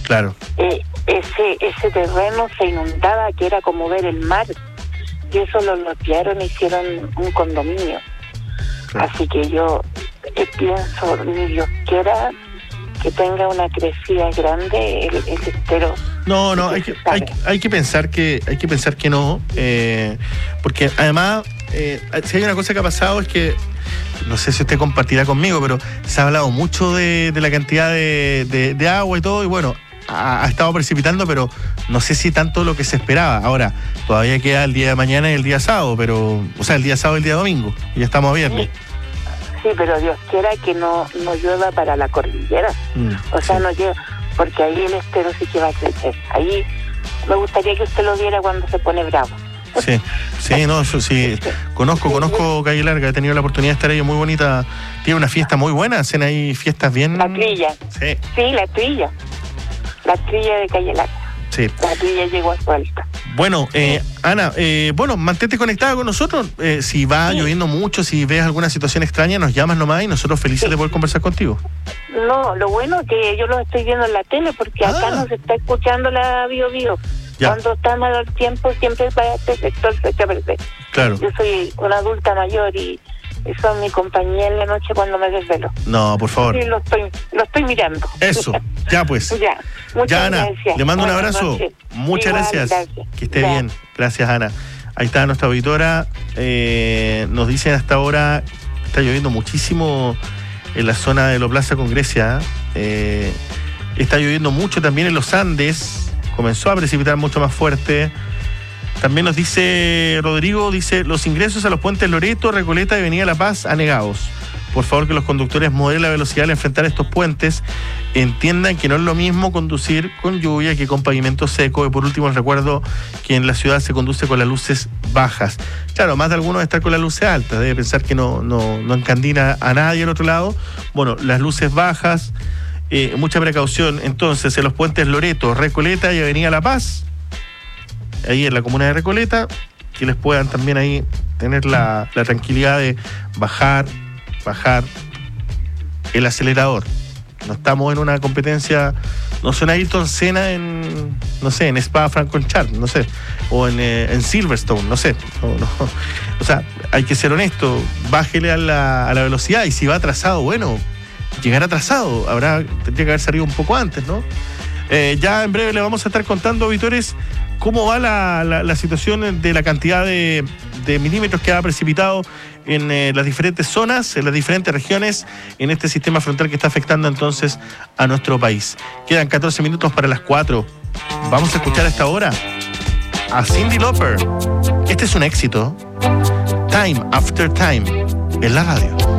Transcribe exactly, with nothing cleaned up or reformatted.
Claro. Eh, ese ese terreno se inundaba, que era como ver el mar, y eso lo lotearon e hicieron un condominio. Claro. Así que yo eh, pienso, ni Dios quiera que tenga una crecida grande el, el estero. No, no, hay que, hay, hay que pensar que hay que pensar que no, eh, porque además, eh, si hay una cosa que ha pasado es que, no sé si usted compartirá conmigo, pero se ha hablado mucho de, de la cantidad de, de, de agua y todo, y bueno, ha, ha estado precipitando, pero no sé si tanto lo que se esperaba. Ahora, todavía queda el día de mañana y el día sábado, pero, o sea, el día sábado y el día domingo, y ya estamos a viernes. Sí. Sí, pero Dios quiera que no, no llueva para la cordillera. Mm, o sea, sí. no llueva, porque ahí el estero sí que va a crecer. Ahí me gustaría que usted lo viera cuando se pone bravo. Sí, sí, no, eso sí. Conozco, conozco Calle Larga, he tenido la oportunidad de estar ahí, muy bonita. Tiene una fiesta muy buena, hacen ahí fiestas bien... La trilla. Sí. Sí, la trilla. La trilla de Calle Larga. Sí. La trilla llegó a su alta. Bueno, eh, Ana, eh, bueno, mantente conectada con nosotros. Eh, si va sí. lloviendo mucho, si ves alguna situación extraña, nos llamas nomás y nosotros felices sí. de poder conversar contigo. No, lo bueno es que yo lo estoy viendo en la tele, porque ah. acá no se está escuchando la Bio Bio. Ya. Cuando está mal el tiempo, siempre para este sector se echa a perder. Claro. Yo soy una adulta mayor y eso es mi compañía en la noche cuando me desvelo. No, por favor. Sí, lo estoy, lo estoy mirando. Eso, ya pues. Ya, muchas ya, Ana, gracias. le mando Buenas un abrazo. Noches. Muchas Igual, gracias. gracias. Que esté ya. bien. Gracias, Ana. Ahí está nuestra auditora. Eh, nos dicen hasta ahora, está lloviendo muchísimo en la zona de Lo Plaza con Grecia. Eh, está lloviendo mucho también en los Andes. Comenzó a precipitar mucho más fuerte. También nos dice Rodrigo, dice, los ingresos a los puentes Loreto, Recoleta y Avenida La Paz anegados. Por favor, que los conductores moderen la velocidad al enfrentar estos puentes. Entiendan que no es lo mismo conducir con lluvia que con pavimento seco. Y por último, les recuerdo que en la ciudad se conduce con las luces bajas. Claro, más de algunos estar con las luces altas. Debe pensar que no, no, no encandila a nadie al otro lado. Bueno, las luces bajas, eh, mucha precaución. Entonces, en los puentes Loreto, Recoleta y Avenida La Paz, ahí en la comuna de Recoleta, que les puedan también ahí tener la, la tranquilidad de bajar, bajar el acelerador. No estamos en una competencia, no son Ayrton Senna en, no sé, en Spa-Francorchamps, no sé, o en, eh, en Silverstone, no sé. No, no. O sea, hay que ser honesto, bájele a la, a la velocidad, y si va atrasado, bueno, llegar atrasado, habrá, tendría que haber salido un poco antes, ¿no? Eh, ya en breve le vamos a estar contando, auditores, cómo va la, la, la situación de la cantidad de, de milímetros que ha precipitado en eh, las diferentes zonas, en las diferentes regiones, en este sistema frontal que está afectando entonces a nuestro país. Quedan catorce minutos para las cuatro. Vamos a escuchar a esta hora a Cyndi Lauper. Este es un éxito. Time After Time, en la radio.